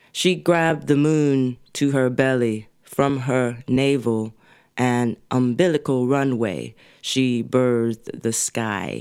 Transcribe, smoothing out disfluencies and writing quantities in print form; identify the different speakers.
Speaker 1: She grabbed the moon to her belly, from her navel, an umbilical runway. She birthed the sky.